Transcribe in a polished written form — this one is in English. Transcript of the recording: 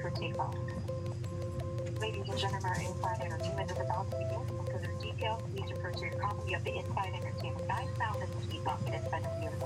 for takeoff. Ladies and gentlemen, our in-flight entertainment is about to begin. For further details, please refer to your copy of the in-flight entertainment guide found in the key pocket inside of the vehicle.